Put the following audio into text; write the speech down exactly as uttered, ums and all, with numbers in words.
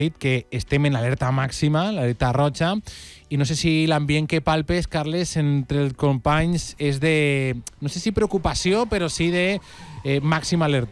que estem en alerta màxima, l'alerta roja, i no sé si l'ambient que palpes, Carles, entre els companys és de, no sé si preocupació, però sí de eh, màxima alerta.